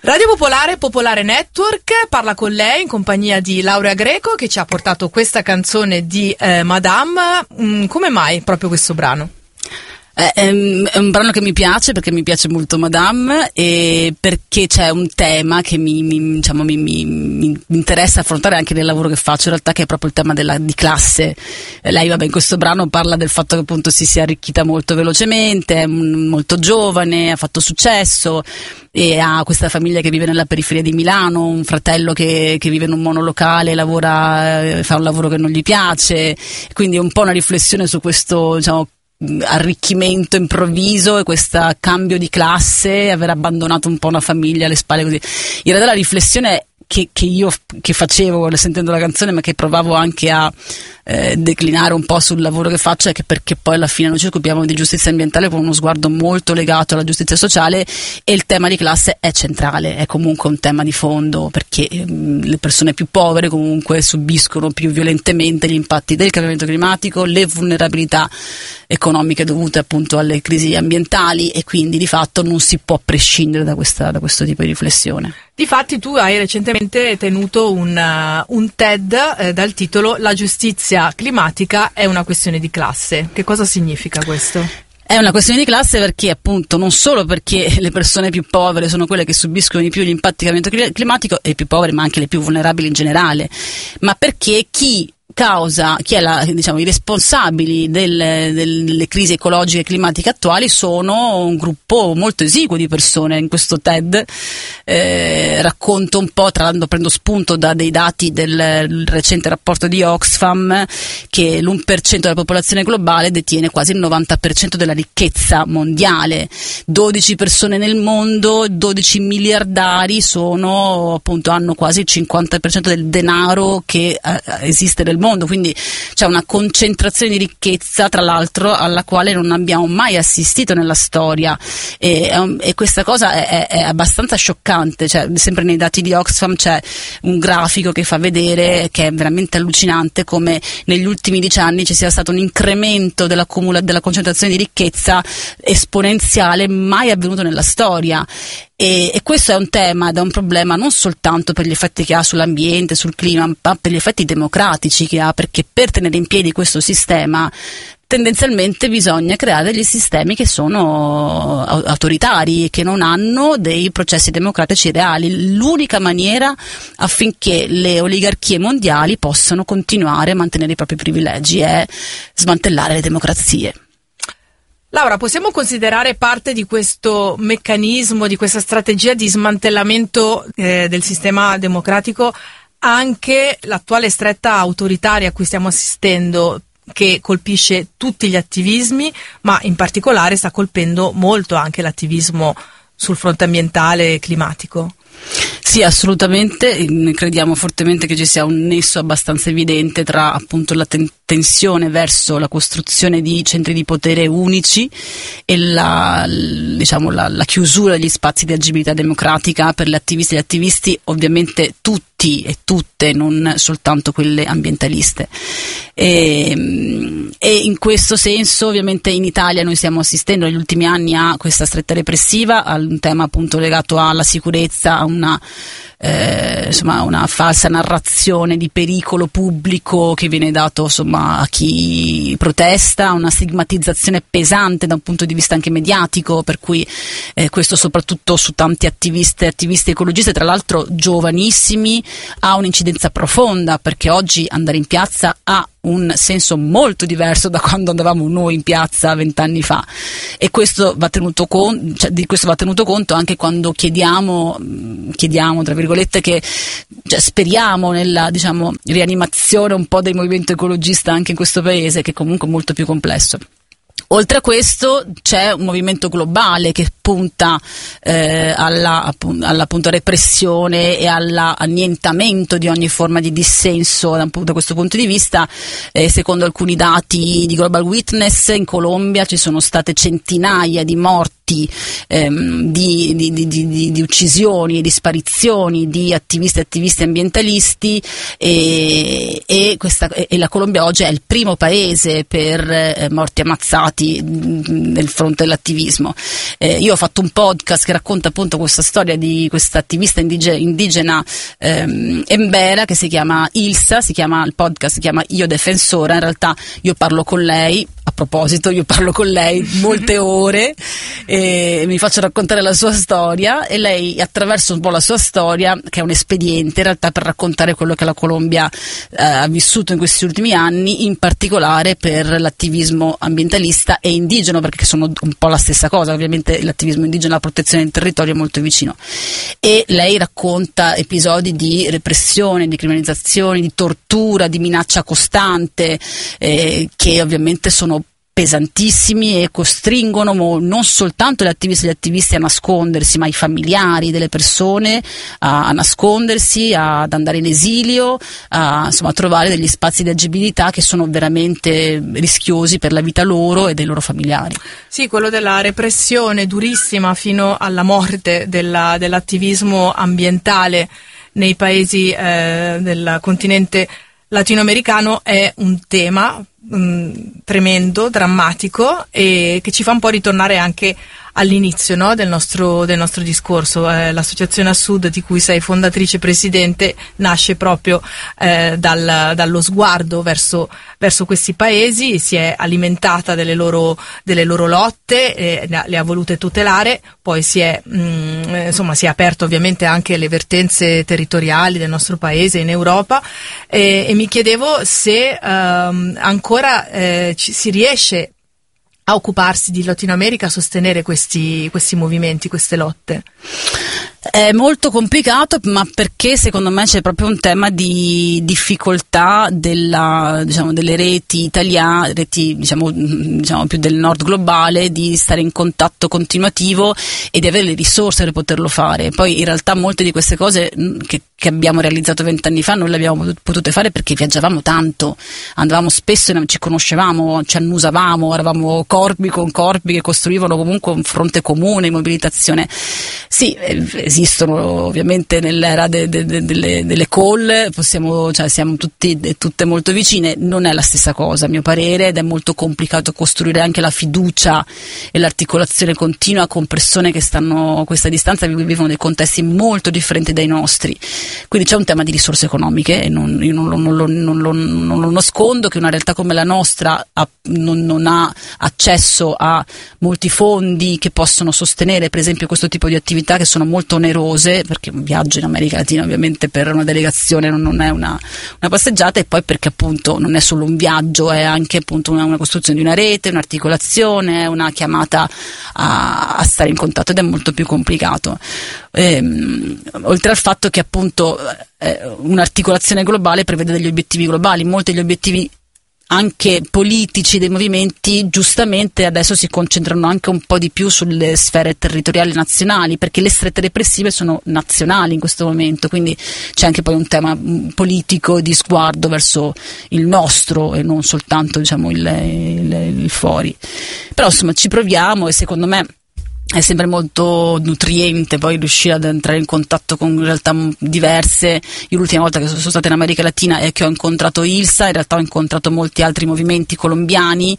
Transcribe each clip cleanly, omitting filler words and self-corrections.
Radio Popolare, Popolare Network, parla con lei in compagnia di Laurea Greco, che ci ha portato questa canzone di Madame. Come mai proprio questo brano? È un brano che mi piace perché mi piace molto Madame, e perché c'è un tema che mi interessa affrontare anche nel lavoro che faccio, in realtà, che è proprio il tema di classe. Lei, in questo brano parla del fatto che appunto si sia arricchita molto velocemente, è molto giovane, ha fatto successo e ha questa famiglia che vive nella periferia di Milano, un fratello che vive in un monolocale, fa un lavoro che non gli piace, quindi è un po' una riflessione su questo, arricchimento improvviso e questo cambio di classe, aver abbandonato un po' una famiglia alle spalle, così. In realtà la riflessione che io facevo sentendo la canzone, ma che provavo anche a declinare un po' sul lavoro che faccio, è che perché poi alla fine noi ci occupiamo di giustizia ambientale con uno sguardo molto legato alla giustizia sociale, e il tema di classe è centrale, è comunque un tema di fondo, perché le persone più povere comunque subiscono più violentemente gli impatti del cambiamento climatico, le vulnerabilità economiche dovute appunto alle crisi ambientali, e quindi di fatto non si può prescindere da questo tipo di riflessione. Difatti tu hai recentemente tenuto un TED dal titolo "La giustizia climatica è una questione di classe". Che cosa significa questo? È una questione di classe perché appunto non solo perché le persone più povere sono quelle che subiscono di più gli impatti del cambiamento climatico, e i più poveri ma anche le più vulnerabili in generale, ma perché chi è i responsabili delle crisi ecologiche e climatiche attuali sono un gruppo molto esiguo di persone. In questo TED racconto un po', tra l'altro prendo spunto da dei dati del recente rapporto di Oxfam, che l'1% della popolazione globale detiene quasi il 90% della ricchezza mondiale. 12 persone nel mondo, 12 miliardari hanno quasi il 50% del denaro che esiste nel mondo, quindi c'è una concentrazione di ricchezza, tra l'altro, alla quale non abbiamo mai assistito nella storia, e questa cosa è abbastanza scioccante. Sempre nei dati di Oxfam c'è un grafico che fa vedere, che è veramente allucinante, come negli ultimi 10 anni ci sia stato un incremento della concentrazione di ricchezza esponenziale mai avvenuto nella storia. E questo è un tema ed è un problema non soltanto per gli effetti che ha sull'ambiente, sul clima, ma per gli effetti democratici che ha, perché per tenere in piedi questo sistema tendenzialmente bisogna creare degli sistemi che sono autoritari e che non hanno dei processi democratici reali. L'unica maniera affinché le oligarchie mondiali possano continuare a mantenere i propri privilegi è smantellare le democrazie. Laura, possiamo considerare parte di questo meccanismo, di questa strategia di smantellamento del sistema democratico anche l'attuale stretta autoritaria a cui stiamo assistendo, che colpisce tutti gli attivismi, ma in particolare sta colpendo molto anche l'attivismo sul fronte ambientale e climatico? Sì, assolutamente. Crediamo fortemente che ci sia un nesso abbastanza evidente tra appunto la tensione verso la costruzione di centri di potere unici e la chiusura degli spazi di agibilità democratica per le attiviste e gli attivisti, ovviamente tutti e tutte, non soltanto quelle ambientaliste. E in questo senso ovviamente in Italia noi stiamo assistendo negli ultimi anni a questa stretta repressiva, a un tema appunto legato alla sicurezza, a una falsa narrazione di pericolo pubblico che viene dato a chi protesta, una stigmatizzazione pesante da un punto di vista anche mediatico, per cui questo soprattutto su tanti attivisti ecologisti, tra l'altro giovanissimi, ha un'incidenza profonda, perché oggi andare in piazza ha un senso molto diverso da quando andavamo noi in piazza 20 anni fa, e questo di questo va tenuto conto anche quando chiediamo tra virgolette che speriamo nella rianimazione un po' del movimento ecologista anche in questo paese, che comunque è molto più complesso. Oltre a questo c'è un movimento globale che punta alla appunto repressione e all'annientamento di ogni forma di dissenso da questo punto di vista. Secondo alcuni dati di Global Witness, in Colombia ci sono state centinaia di morti atti di uccisioni e di sparizioni di attivisti e attivisti ambientalisti, e la Colombia oggi è il primo paese per morti ammazzati nel fronte dell'attivismo. Io ho fatto un podcast che racconta appunto questa storia di questa attivista indigena embera, che si chiama Ilsa, il podcast si chiama Io Defensora. In realtà io parlo con lei, a proposito, io parlo con lei molte ore e mi faccio raccontare la sua storia, e lei, attraverso un po' la sua storia, che è un espediente in realtà per raccontare quello che la Colombia ha vissuto in questi ultimi anni, in particolare per l'attivismo ambientalista e indigeno, perché sono un po' la stessa cosa. Ovviamente l'attivismo indigeno e la protezione del territorio è molto vicino, e lei racconta episodi di repressione, di criminalizzazione, di tortura, di minaccia costante, che ovviamente sono pesantissimi e costringono non soltanto le attiviste e gli attivisti a nascondersi, ma i familiari delle persone a nascondersi, ad andare in esilio, a trovare degli spazi di agibilità che sono veramente rischiosi per la vita loro e dei loro familiari. Sì, quello della repressione durissima fino alla morte dell'attivismo ambientale nei paesi del continente latinoamericano è un tema tremendo, drammatico, e che ci fa un po' ritornare anche all'inizio, no, del nostro discorso. L'associazione Assud, di cui sei fondatrice e presidente, nasce proprio dallo sguardo verso questi paesi, si è alimentata delle loro lotte, le ha volute tutelare, poi si è aperto ovviamente anche le vertenze territoriali del nostro paese in Europa, e mi chiedevo se ancora si riesce a occuparsi di Latino America, a sostenere questi movimenti, queste lotte. È molto complicato, ma perché secondo me c'è proprio un tema di difficoltà delle reti italiane, diciamo più del nord globale, di stare in contatto continuativo e di avere le risorse per poterlo fare. Poi in realtà molte di queste cose che abbiamo realizzato 20 anni fa non le abbiamo potute fare perché viaggiavamo tanto, andavamo spesso e ci conoscevamo, ci annusavamo, eravamo corpi con corpi che costruivano comunque un fronte comune in mobilitazione. Sì, esistono ovviamente nell'era delle call, siamo tutti e tutte molto vicine, non è la stessa cosa a mio parere, ed è molto complicato costruire anche la fiducia e l'articolazione continua con persone che stanno a questa distanza, vivono dei contesti molto differenti dai nostri. Quindi c'è un tema di risorse economiche, e io non lo nascondo, che una realtà come la nostra non ha accesso a molti fondi che possono sostenere per esempio questo tipo di attività, che sono molto onerose, perché un viaggio in America Latina ovviamente per una delegazione non è una passeggiata, e poi perché appunto non è solo un viaggio, è anche appunto una costruzione di una rete, un'articolazione, una chiamata a stare in contatto, ed è molto più complicato. Oltre al fatto che appunto un'articolazione globale prevede degli obiettivi globali, molti degli obiettivi anche politici dei movimenti giustamente adesso si concentrano anche un po' di più sulle sfere territoriali nazionali, perché le strette repressive sono nazionali in questo momento, quindi c'è anche poi un tema politico di sguardo verso il nostro e non soltanto il fuori. Però insomma ci proviamo, e secondo me è sempre molto nutriente poi riuscire ad entrare in contatto con realtà diverse. Io l'ultima volta che sono stata in America Latina e che ho incontrato Ilsa, in realtà ho incontrato molti altri movimenti colombiani.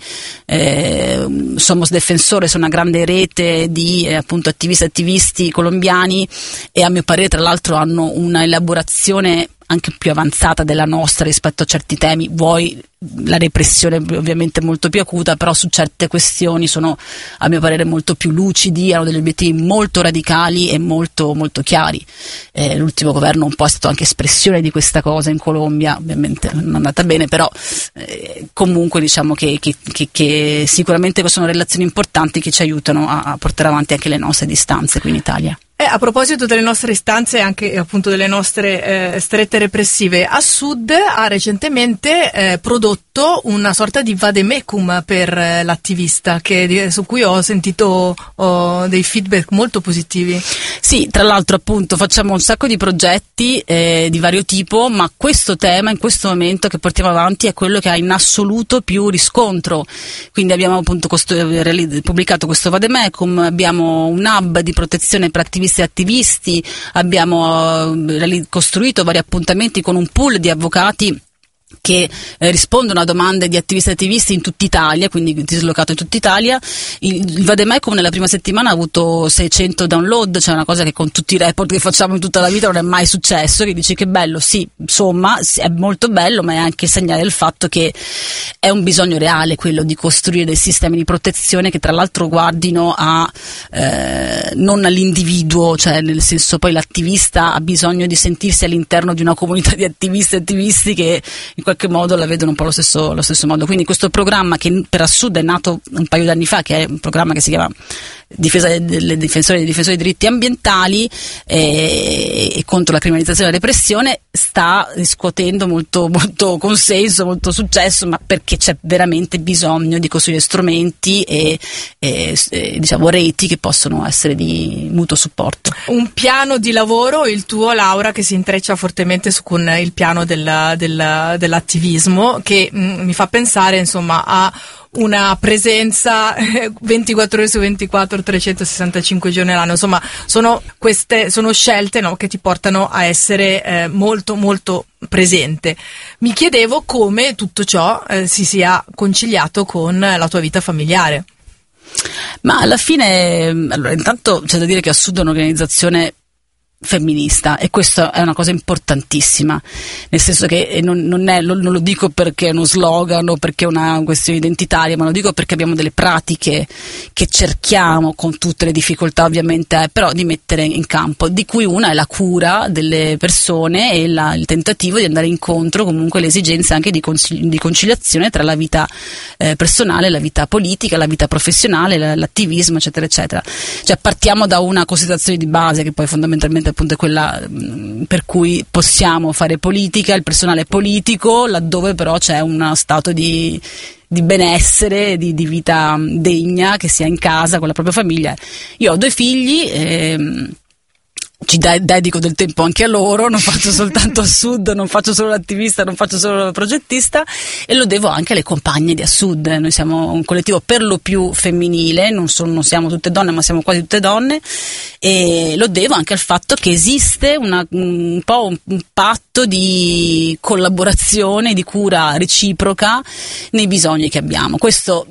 Somos Defensores, una grande rete di appunto attivisti colombiani, e a mio parere tra l'altro hanno una elaborazione anche più avanzata della nostra rispetto a certi temi. Vuoi la repressione ovviamente molto più acuta, però su certe questioni sono a mio parere molto più lucidi, hanno degli obiettivi molto radicali e molto molto chiari. L'ultimo governo un po' è stato anche espressione di questa cosa in Colombia, ovviamente non è andata bene, però comunque diciamo che sicuramente sono relazioni importanti che ci aiutano a portare avanti anche le nostre distanze qui in Italia. A proposito delle nostre istanze e anche appunto delle nostre strette repressive, Assud ha recentemente prodotto una sorta di vademecum per l'attivista, su cui ho sentito dei feedback molto positivi. Sì, tra l'altro appunto facciamo un sacco di progetti di vario tipo, ma questo tema in questo momento che portiamo avanti è quello che ha in assoluto più riscontro. Quindi abbiamo appunto pubblicato questo vademecum, abbiamo un hub di protezione per attivisti e attivisti, abbiamo costruito vari appuntamenti con un pool di avvocati che rispondono a domande di attivisti e attivisti in tutta Italia, quindi dislocato in tutta Italia. Il vademecum nella prima settimana ha avuto 600 download, cioè una cosa che con tutti i report che facciamo in tutta la vita non è mai successo, che dici che bello, sì, insomma è molto bello, ma è anche il segnale del fatto che è un bisogno reale quello di costruire dei sistemi di protezione che tra l'altro guardino a non all'individuo, cioè nel senso poi l'attivista ha bisogno di sentirsi all'interno di una comunità di attivisti e attivisti che in qualche modo la vedono un po' allo stesso modo. Quindi questo programma che per Assud è nato un paio d'anni fa, che è un programma che si chiama Difesa delle difensori dei diritti ambientali e contro la criminalizzazione e la repressione, sta riscuotendo molto, molto consenso, molto successo, ma perché c'è veramente bisogno di costruire strumenti e diciamo reti che possono essere di mutuo supporto. Un piano di lavoro, il tuo, Laura, che si intreccia fortemente con il piano dell'attivismo, che mi fa pensare insomma a una presenza 24 ore su 24, 365 giorni all'anno. Insomma, sono scelte, no, che ti portano a essere molto molto presente. Mi chiedevo come tutto ciò si sia conciliato con la tua vita familiare. Ma alla fine, allora, intanto c'è da dire che Assud è un'organizzazione femminista e questo è una cosa importantissima, nel senso che non lo dico perché è uno slogan o perché è una questione identitaria, ma lo dico perché abbiamo delle pratiche che cerchiamo, con tutte le difficoltà ovviamente, però di mettere in campo, di cui una è la cura delle persone e il tentativo di andare incontro comunque alle esigenze anche di conciliazione tra la vita personale, la vita politica, la vita professionale, l'attivismo, eccetera eccetera. Cioè partiamo da una considerazione di base che poi fondamentalmente appunto è quella per cui possiamo fare politica, il personale politico, laddove però c'è uno stato di benessere, di vita degna, che sia in casa con la propria famiglia. Io ho 2 figli, ci dedico del tempo anche a loro, non faccio soltanto Assud, non faccio solo l'attivista, non faccio solo la progettista, e lo devo anche alle compagne di Assud. Noi siamo un collettivo per lo più femminile, non siamo tutte donne, ma siamo quasi tutte donne, e lo devo anche al fatto che esiste un patto di collaborazione, di cura reciproca nei bisogni che abbiamo. Questo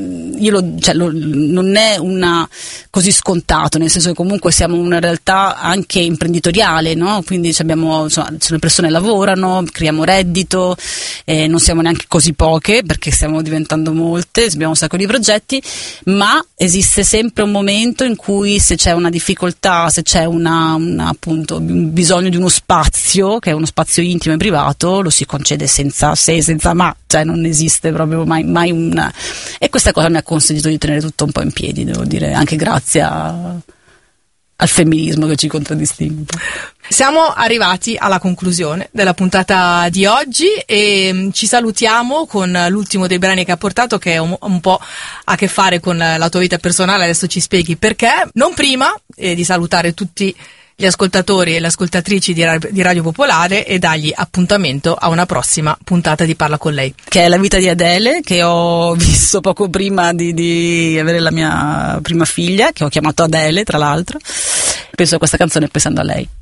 non è così scontato, nel senso che comunque siamo una realtà anche imprenditoriale, no? Quindi abbiamo, insomma, le persone lavorano, creiamo reddito, non siamo neanche così poche perché stiamo diventando molte, abbiamo un sacco di progetti, ma esiste sempre un momento in cui se c'è una difficoltà, se c'è appunto un bisogno di uno spazio, che è uno spazio intimo e privato, lo si concede senza se, senza ma, cioè non esiste proprio mai una. E questa cosa mi ha consentito di tenere tutto un po' in piedi, devo dire, anche grazie al femminismo che ci contraddistingue. Siamo arrivati alla conclusione della puntata di oggi e ci salutiamo con l'ultimo dei brani che ha portato, che è un po' a che fare con la tua vita personale. Adesso ci spieghi perché, non prima di salutare tutti gli ascoltatori e le ascoltatrici di Radio Popolare e dargli appuntamento a una prossima puntata di Parla con lei. Che è la vita di Adele, che ho visto poco prima di avere la mia prima figlia, che ho chiamato Adele tra l'altro. Penso a questa canzone pensando a lei.